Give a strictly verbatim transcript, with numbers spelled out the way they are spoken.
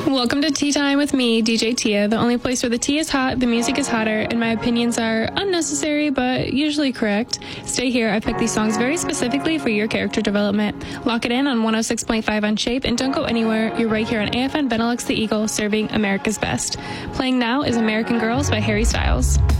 Welcome to Tea Time with me, D J Tia, the only place where the tea is hot, the music is hotter, and my opinions are unnecessary but usually correct. Stay here, I picked these songs very specifically for your character development. Lock it in on one oh six point five on Shape and don't go anywhere. You're right here on A F N Benelux the Eagle, serving America's best. Playing now is American Girls by Harry Styles.